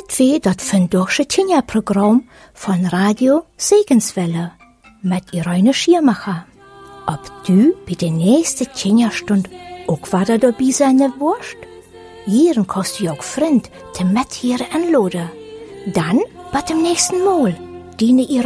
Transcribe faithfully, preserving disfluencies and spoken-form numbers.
hört wir das Vandaagse von Radio Segenswelle mit Irene Schirmacher. Ob du bei der nächsten Tjenja-Stund auch wieder dabei sein wirst? Hier kannst du auch Freund te met hier anladen. Dann, bis zum nächsten Mal. Deine Irene.